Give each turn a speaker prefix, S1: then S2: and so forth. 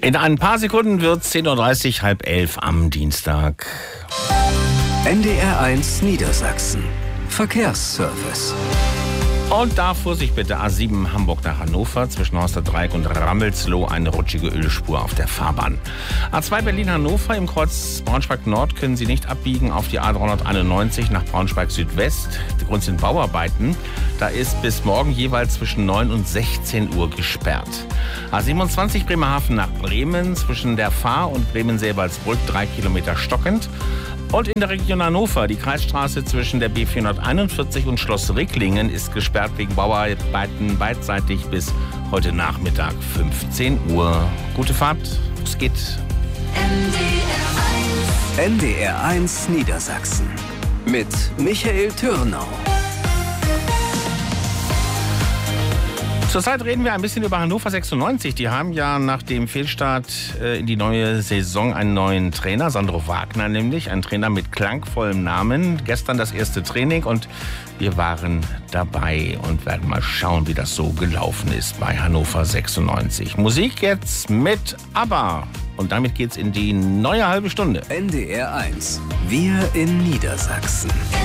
S1: In ein paar Sekunden wird es 10.30 Uhr, halb 11 am Dienstag.
S2: NDR1 Niedersachsen. Verkehrsservice.
S1: Und da Vorsicht bitte, A7 Hamburg nach Hannover, zwischen Horsterdreieck und Rammelsloh eine rutschige Ölspur auf der Fahrbahn. A2 Berlin-Hannover im Kreuz Braunschweig-Nord können Sie nicht abbiegen auf die A391 nach Braunschweig-Südwest. Der Grund sind Bauarbeiten. Da ist bis morgen jeweils zwischen 9 und 16 Uhr gesperrt. A27 Bremerhaven nach Bremen, zwischen der Fahr und Bremen-Seebaldsbrück 3 Kilometer stockend. Und in der Region Hannover, die Kreisstraße zwischen der B441 und Schloss Ricklingen ist gesperrt wegen Bauarbeiten beidseitig bis heute Nachmittag 15 Uhr. Gute Fahrt, es geht.
S2: NDR1 Niedersachsen mit Michael Türnau.
S1: Zurzeit reden wir ein bisschen über Hannover 96. Die haben ja nach dem Fehlstart in die neue Saison einen neuen Trainer, Sandro Wagner nämlich, ein Trainer mit klangvollem Namen. Gestern das erste Training und wir waren dabei und werden mal schauen, wie das so gelaufen ist bei Hannover 96. Musik jetzt mit ABBA und damit geht's in die neue halbe Stunde.
S2: NDR1, wir in Niedersachsen.